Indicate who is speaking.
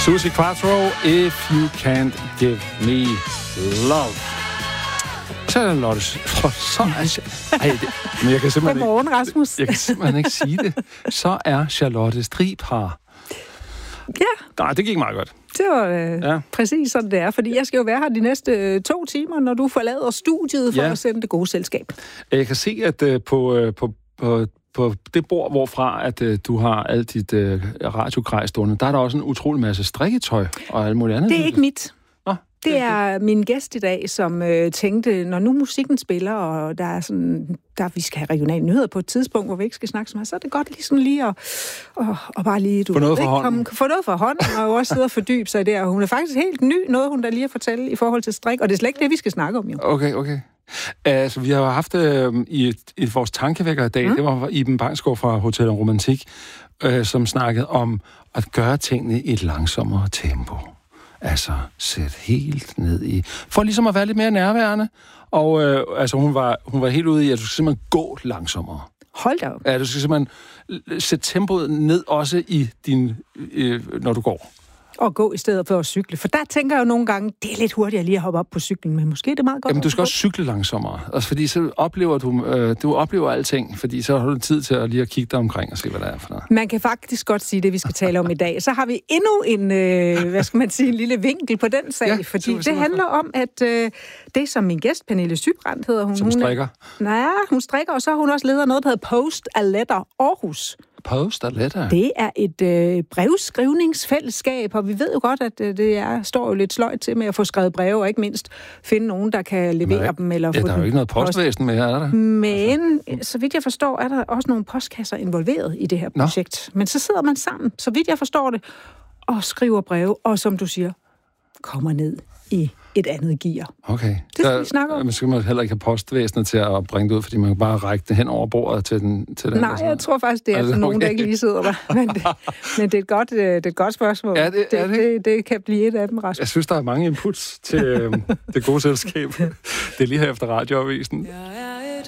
Speaker 1: Suzi Quatro, If You Can't Give Me Love. Så er Lotte. Men jeg kan simpelthen
Speaker 2: Godmorgen, Rasmus.
Speaker 1: Jeg kan simpelthen ikke sige det. Så er Charlotte Strib her.
Speaker 2: Ja.
Speaker 1: Nej, det gik meget godt.
Speaker 2: Det var præcis sådan, det er. Fordi jeg skal jo være her de næste 2 timer, når du forlader studiet for at sende det gode selskab.
Speaker 1: Jeg kan se, at på det bord, hvorfra at du har alt dit radiokrej stående, der er der også en utrolig masse strikketøj og alt muligt andet.
Speaker 2: Det er ikke mit. Det er min gæst i dag, som tænkte, når nu musikken spiller, og der er sådan, vi skal have regionale nyheder på et tidspunkt, hvor vi ikke skal snakke så meget, så er det godt ligesom lige at bare lige...
Speaker 1: Få noget
Speaker 2: for hånden, og også sidde og fordybe sig i det. Og hun er faktisk helt ny, noget hun der lige har fortalt i forhold til strik, og det er slet ikke det, vi skal snakke om, jo.
Speaker 1: Okay. Altså, vi har jo haft i vores tankevækker i dag, det var Iben Bangsgaard fra Hotel Romantik, som snakkede om at gøre tingene i et langsommere tempo. Altså, sæt helt ned i... For ligesom at være lidt mere nærværende. Og hun var helt ude i, at du skal simpelthen gå langsommere.
Speaker 2: Hold da op.
Speaker 1: Ja, du skal simpelthen sætte tempoet ned også i når du går.
Speaker 2: Og gå i stedet for at cykle. For der tænker jeg jo nogle gange, det er lidt hurtigere lige at hoppe op på cyklen, men måske er det meget godt.
Speaker 1: Jamen, du skal også cykle langsommere. Altså, fordi så oplever du oplever alting, fordi så har du tid til at lige at kigge dig omkring og se, hvad der er for noget.
Speaker 2: Man kan faktisk godt sige det, vi skal tale om i dag. Så har vi endnu en, en lille vinkel på den sag, fordi det handler om, at det som min gæst, Pernille Sybrand hedder hun.
Speaker 1: Som strikker?
Speaker 2: Hun strikker, og så har hun også leder noget, der hedder Post a Letter Aarhus.
Speaker 1: Post a Letter?
Speaker 2: Det er et brevskrivningsfællesskab, og vi ved jo godt, at det står jo lidt sløjt til med at få skrevet breve, og ikke mindst finde nogen, der kan levere dem. Eller få
Speaker 1: der er jo ikke noget postvæsen med her, er der?
Speaker 2: Men, så vidt jeg forstår, er der også nogle postkasser involveret i det her projekt. Men så sidder man sammen, så vidt jeg forstår det, og skriver breve, og som du siger, kommer ned i et andet gear.
Speaker 1: Okay.
Speaker 2: Det skal vi snakke om.
Speaker 1: Man skal heller ikke have postvæsenet til at bringe det ud, fordi man kan bare række det hen over bordet til den.
Speaker 2: Nej, jeg tror faktisk, det er altså nogen, der ikke lige sidder der. Men det er et godt spørgsmål.
Speaker 1: Ja,
Speaker 2: det kan blive et af dem, Rasmus.
Speaker 1: Jeg synes, der er mange inputs til det gode selskab. Det er lige her efter radioavisen.